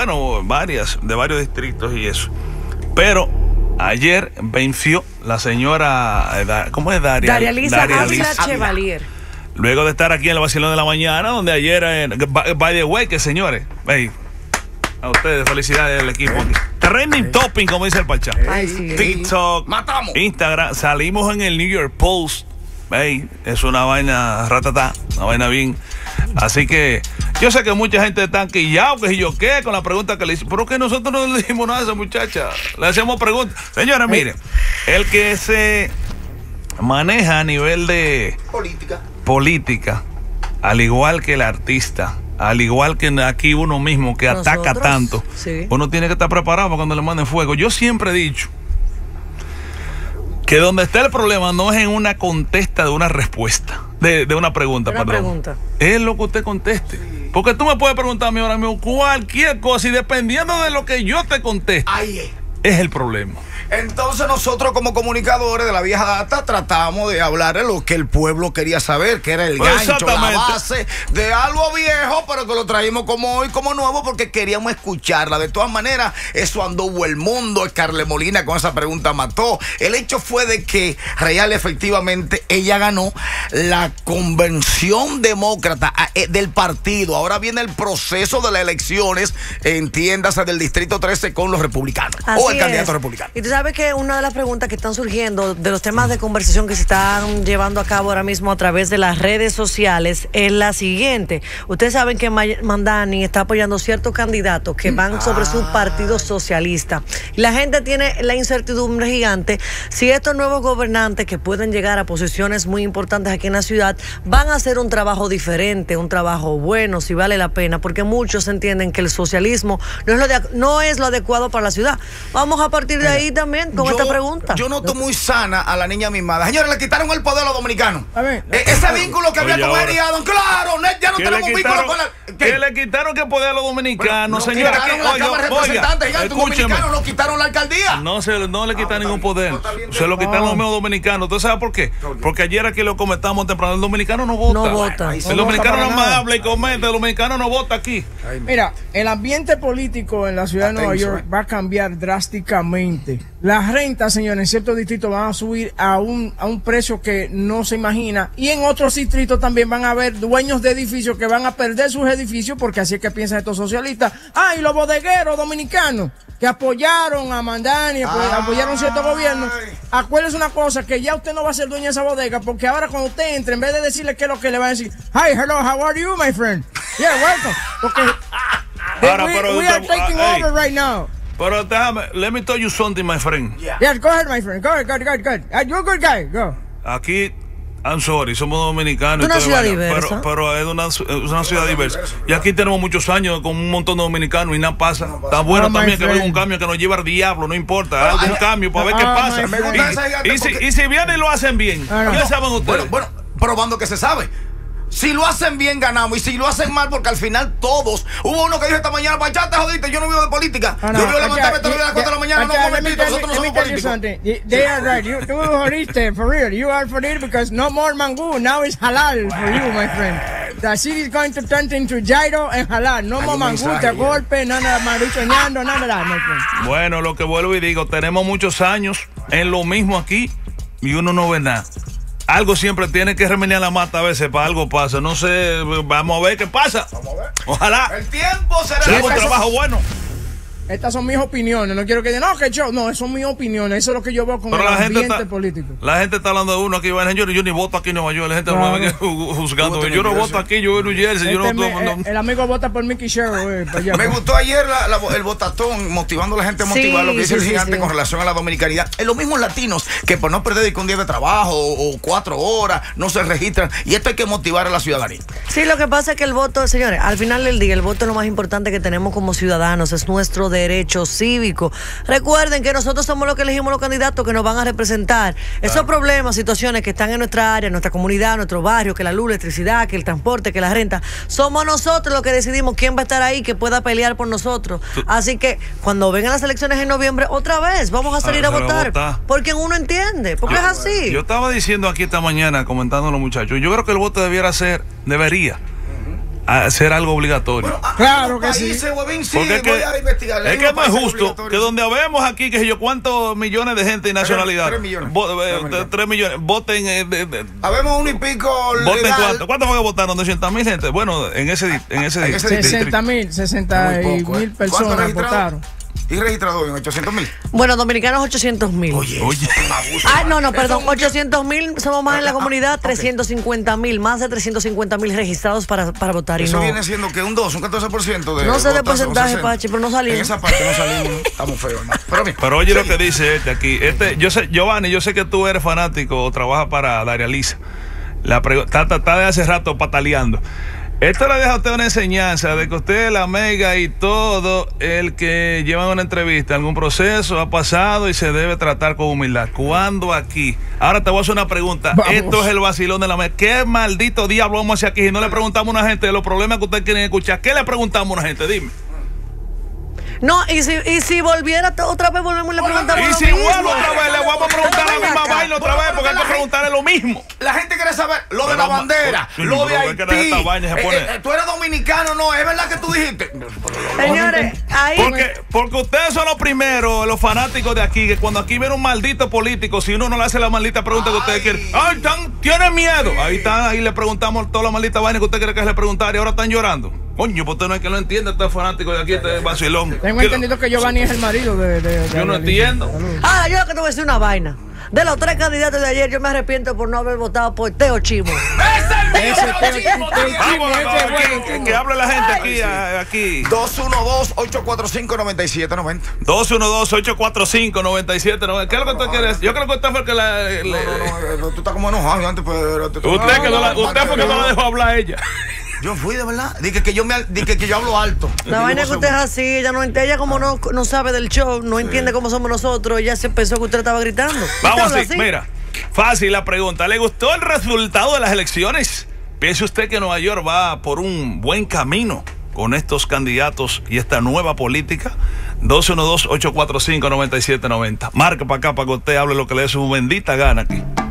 bueno, de varios distritos y eso. Pero ayer venció la señora, ¿cómo es? Daria Lisa Chevalier. Luego de estar aquí en el Vacilón de la Mañana, donde ayer, by the way, que señores, a ustedes, felicidades del equipo. Trending topping, como dice el Pachá. TikTok, matamos. Instagram, salimos en el New York Post. Es una vaina ratatá, una vaina bien. Así que yo sé que mucha gente está quillado, que yo qué, con la pregunta que le hice, pero que nosotros no le dijimos nada a esa muchacha. Le hacemos preguntas. Señores, miren, el que se maneja a nivel de política, al igual que el artista, al igual que aquí uno mismo que ataca tanto, uno tiene que estar preparado para cuando le manden fuego. Yo siempre he dicho que donde está el problema no es en una contesta de una respuesta, de una pregunta, es lo que usted conteste. Porque tú me puedes preguntar a mí ahora mismo cualquier cosa y dependiendo de lo que yo te conteste, es el problema. Entonces nosotros como comunicadores de la vieja data tratamos de hablar de lo que el pueblo quería saber, que era el gancho, la base de algo viejo, pero que lo traímos como hoy, como nuevo, porque queríamos escucharla. De todas maneras, eso anduvo el mundo. Carle Molina con esa pregunta mató. El hecho fue de que real, efectivamente, ella ganó la convención demócrata del partido. Ahora viene el proceso de las elecciones, entiéndase, del distrito 13 con los republicanos. O el candidato republicano. Y tú sabes que una de las preguntas que están surgiendo de los temas de conversación que se están llevando a cabo ahora mismo a través de las redes sociales es la siguiente. Ustedes saben que Mamdani está apoyando ciertos candidatos que van sobre su partido socialista. Y la gente tiene la incertidumbre gigante si estos nuevos gobernantes que pueden llegar a posiciones muy importantes aquí en la ciudad van a hacer un trabajo diferente, un trabajo bueno, si vale la pena, porque muchos entienden que el socialismo no es lo adecuado para la ciudad. Vamos a partir de ahí también con esta pregunta. Yo noto muy sana a la niña mimada. Señores, le quitaron el poder a los dominicanos. Ese vínculo que había con Eriadon, claro, ya no tenemos vínculo con la... Que le quitaron el poder a los dominicanos, señores. Escúcheme. Nos quitaron la alcaldía. No le quitaron ningún poder. Se lo quitaron los mismos dominicanos. ¿Tú sabes por qué? Porque ayer aquí lo comentamos temprano. El dominicano no vota. No vota. El dominicano no más habla y comenta. El dominicano no vota aquí. Mira, el ambiente político en la ciudad de Nueva York va a cambiar drásticamente. Las rentas, señores, en ciertos distritos van a subir a un precio que no se imagina. Y en otros distritos también van a haber dueños de edificios que van a perder sus edificios, porque así es que piensan estos socialistas. Y los bodegueros dominicanos que apoyaron a Mamdani, apoyaron cierto gobierno. Acuérdese una cosa, que ya usted no va a ser dueño de esa bodega, porque ahora cuando usted entre, en vez de decirle qué es lo que le va a decir, hi, hello, how are you, my friend? Yeah, welcome. Porque we are taking over right now. Pero déjame, let me tell you something, my friend. Yes, go ahead, my friend. Go ahead, good. You're a good guy, go. Aquí, I'm sorry, somos dominicanos. Es una ciudad diversa. Pero es una ciudad diversa. Y aquí tenemos muchos años con un montón de dominicanos y nada pasa. Está bueno también que venga un cambio que nos lleve al diablo, no importa. Algún cambio para ver qué pasa. Y si vienen y lo hacen bien, ¿qué saben ustedes? Bueno, probando que se sabe. Si lo hacen bien, ganamos. Y si lo hacen mal, porque al final todos. Hubo uno que dijo esta mañana, ya te jodiste, yo no vivo de política. Yo vivo de levantarme todos los días a las 4 de la mañana. No, momentito, nosotros no somos políticos. They are right. You jodiste, for real. You are for it because no more mangú. Now it's halal for you, my friend. The city is going to turn into gyro and halal. No more mangú, te golpe, nada de maruchoneando, nada de that, my friend. Bueno, lo que vuelvo y digo, tenemos muchos años en lo mismo aquí y uno no ve nada. Algo siempre tiene que remediar la mata a veces para algo pasa. No sé, vamos a ver qué pasa. Ojalá. El tiempo será un trabajo bueno. Estas son mis opiniones. No quiero que digan, no, son mis opiniones. Eso es lo que yo veo con el ambiente político. La gente está hablando de uno aquí. Señores, yo ni voto aquí en Nueva York. La gente no me juzgando. Yo no voto aquí, yo en New Jersey. El amigo vota por Mickey Sherwood. Me gustó ayer el votatón, motivando a la gente a motivar lo que dice el gigante con relación a la dominicanidad. En los mismos latinos que por no perder un día de trabajo o 4 horas no se registran. Y esto hay que motivar a la ciudadanía. Sí, lo que pasa es que el voto, señores, al final del día, el voto es lo más importante que tenemos como ciudadanos. Es nuestro derecho cívico. Recuerden que nosotros somos los que elegimos los candidatos que nos van a representar. Esos problemas, situaciones que están en nuestra área, en nuestra comunidad, en nuestro barrio, que la luz, la electricidad, que el transporte, que la renta, somos nosotros los que decidimos quién va a estar ahí, que pueda pelear por nosotros. Así que cuando vengan las elecciones en noviembre, otra vez vamos a salir a votar. Porque uno entiende, porque es así. Yo estaba diciendo aquí esta mañana, comentando a los muchachos, yo creo que el voto debería hacer algo obligatorio. Bueno, claro que sí. Porque es que no es justo que donde habemos aquí, que yo cuántos millones de gente y nacionalidad. 3 millones. 3 millones. Voten. Habemos 1 y pico. ¿Voten cuánto? ¿Cuántos fue que votaron? 200,000 gente. Bueno, en ese 60,000 personas votaron. ¿Y registrado en 800,000? Bueno, dominicanos 800,000. Oye. No, perdón. 800,000 somos más en la comunidad, 350,000, más de 350,000 registrados para votar. Eso viene siendo que un 14% de. No sé de porcentaje, Pachi, pero no salimos. En esa parte no salimos, estamos feos, hermano. Pero oye lo que dice aquí. Yo sé, Giovanni, yo sé que tú eres fanático o trabajas para Daria Lisa. Está de hace rato pataleando. Esto le deja a usted una enseñanza de que usted, la mega y todo el que lleva una entrevista, algún proceso ha pasado y se debe tratar con humildad. ¿Cuándo aquí? Ahora te voy a hacer una pregunta. Vamos. Esto es el vacilón de la mega. ¿Qué maldito diablo vamos a hacer aquí si no le preguntamos a una gente de los problemas que ustedes quieren escuchar? ¿Qué le preguntamos a una gente? Dime. No, y si volviera otra vez, volvemos y le preguntamos. Y si vuelvo otra vez, le vamos a preguntar la misma vaina otra vez, porque hay que preguntarle lo mismo. La gente quiere saber lo de la bandera, lo de Haití. Tú eres dominicano, no, es verdad que tú dijiste. Señores, ahí. Porque ustedes son los primeros, los fanáticos de aquí, que cuando aquí viene un maldito político, si uno no le hace la maldita pregunta que ustedes quieren, tienen miedo. Ahí están, ahí le preguntamos toda la maldita vaina que usted quiere que le preguntar y ahora están llorando. Coño, pues usted no es que lo entiende, este fanático de aquí, este vacilón. Tengo entendido que Giovanni es el marido de yo no entiendo. Yo lo que te voy a decir una vaina. De los 3 candidatos de ayer, yo me arrepiento por no haber votado por Teo Chimo. Que hable la gente aquí. 212-845-9790. 212-845-9790. ¿Qué es lo que usted quiere? Yo creo que usted fue el que No, tú estás como enojado antes. Usted fue que no la dejó hablar a ella. Yo fui, de verdad. Dije que yo hablo alto. La vaina que usted es así, ella como no sabe del show, no entiende cómo somos nosotros, ella se pensó que usted estaba gritando. Vamos así, mira, fácil la pregunta. ¿Le gustó el resultado de las elecciones? ¿Piensa usted que Nueva York va por un buen camino con estos candidatos y esta nueva política? 212-845-9790. Marca para acá para que usted hable lo que le dé su bendita gana aquí.